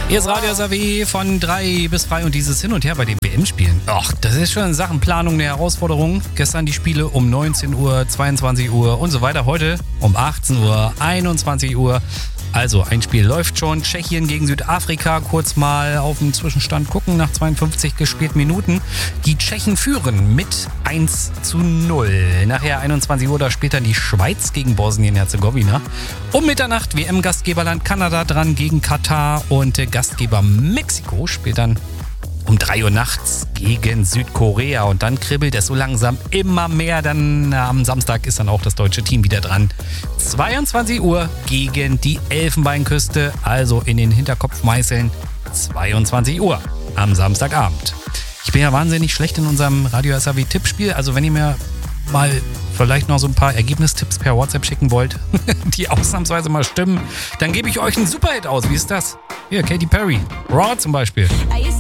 Hier ist Radio SAW von 3 bis 3 und dieses Hin und Her bei den WM-Spielen. Ach, das ist schon in Sachen Planung eine Herausforderung. Gestern die Spiele um 19 Uhr, 22 Uhr und so weiter. Heute um 18 Uhr, 21 Uhr. Also ein Spiel läuft schon. Tschechien gegen Südafrika. Kurz mal auf den Zwischenstand gucken nach 52 gespielten Minuten. Die Tschechen führen mit 1:0. Nachher 21 Uhr, da spielt dann die Schweiz gegen Bosnien-Herzegowina. Um Mitternacht WM-Gastgeberland Kanada dran gegen Katar und Gastgeber Mexiko spielt dann um 3 Uhr nachts gegen Südkorea. Und dann kribbelt es so langsam immer mehr. Dann am Samstag ist dann auch das deutsche Team wieder dran. 22 Uhr gegen die Elfenbeinküste. Also in den Hinterkopf meißeln. 22 Uhr am Samstagabend. Ich bin ja wahnsinnig schlecht in unserem Radio SAW-Tippspiel. Also wenn ihr mir mal vielleicht noch so ein paar Ergebnistipps per WhatsApp schicken wollt, die ausnahmsweise mal stimmen, dann gebe ich euch einen Superhit aus. Wie ist das? Hier, Katy Perry. Raw zum Beispiel. I